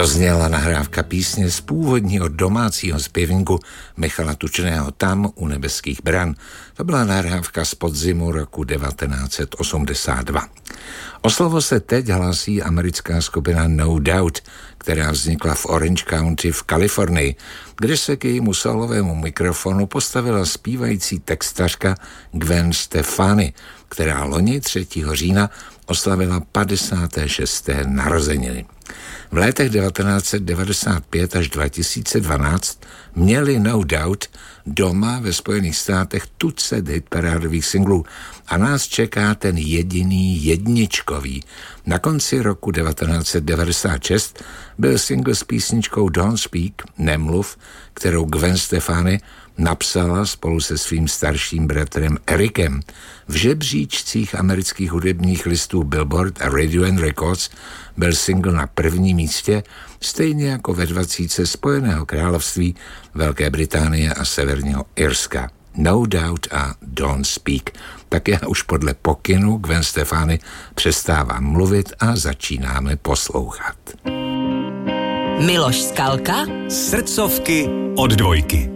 Dozněla nahrávka písně z původního domácího zpěvníku Michala Tučného Tam u nebeských bran. To byla nahrávka z podzimu roku 1982. O slovo se teď hlásí americká skupina No Doubt, která vznikla v Orange County v Kalifornii, kde se k jejímu solovému mikrofonu postavila zpívající textařka Gwen Stefani, která loni 3. října oslavila 56. narozeniny. V letech 1995 až 2012 měli No Doubt doma ve Spojených státech tucet hitparádových singlů a nás čeká ten jediný jedničkový. Na konci roku 1996 byl single s písničkou Don't Speak, Nemluv, kterou Gwen Stefani napsala spolu se svým starším bratrem Erikem. V žebříčcích amerických hudebních listů Billboard a Radio and Records byl single na prvním místě, stejně jako ve 20 Spojeného království, Velké Británie a Severního Irska. No Doubt a Don't Speak. Tak já už podle pokynu Gwen Stefani přestávám mluvit a začínáme poslouchat. Miloš Skalka. Srdcovky od Dvojky.